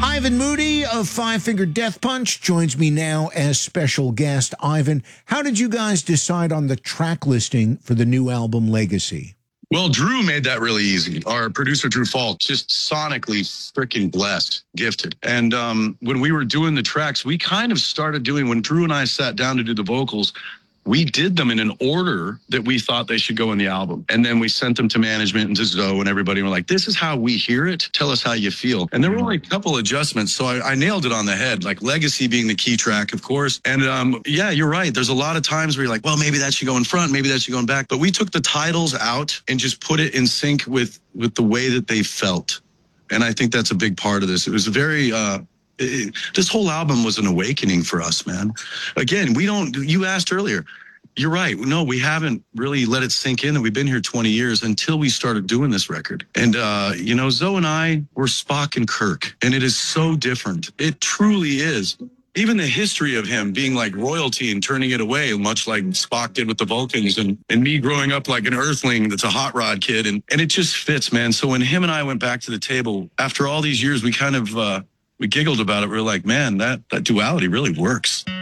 Ivan Moody of Five Finger Death Punch joins me now as special guest. Ivan, how did you guys decide on the track listing for the new album Legacy? Well, Drew made that really easy. Our producer, Drew Falk, just sonically freaking blessed, gifted. And when we were doing the tracks, we kind of started doing, when Drew and I sat down to do the vocals, we did them in an order that we thought they should go in the album. And then we sent them to management and to Zoe and everybody. And we're like, this is how we hear it. Tell us how you feel. And there were only a couple adjustments. So I nailed it on the head, like Legacy being the key track, of course. And yeah, you're right. There's a lot of times where you're like, well, maybe that should go in front. Maybe that should go in back. But we took the titles out and just put it in sync with the way that they felt. And I think that's a big part of this. It was very... this whole album was an awakening for us, man. Again, you asked earlier, you're right. No, we haven't really let it sink in that we've been here 20 years until we started doing this record. And, Zoe and I were Spock and Kirk, and it is so different. It truly is. Even the history of him being like royalty and turning it away, much like Spock did with the Vulcans, and me growing up like an Earthling that's a hot rod kid. And it just fits, man. So when him and I went back to the table, after all these years, we kind of... we giggled about it. We were like, man, that duality really works.